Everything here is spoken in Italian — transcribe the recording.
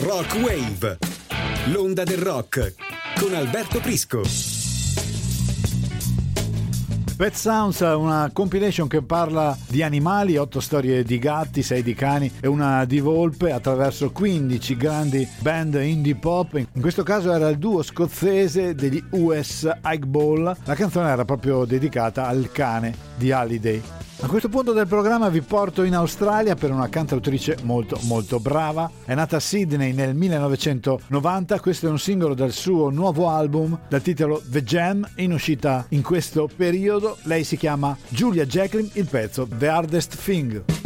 Rock Wave, l'onda del rock, con Alberto Prisco. Pet Sounds è una compilation che parla di animali, 8 storie di gatti, 6 di cani e una di volpe attraverso 15 grandi band indie pop. In questo caso era il duo scozzese degli US Ike Ball. La canzone era proprio dedicata al cane di Halliday. A questo punto del programma vi porto in Australia per una cantautrice molto molto brava. È nata a Sydney nel 1990, questo è un singolo del suo nuovo album dal titolo The Jam, in uscita in questo periodo. Lei si chiama Julia Jacklin, il pezzo The Hardest Thing.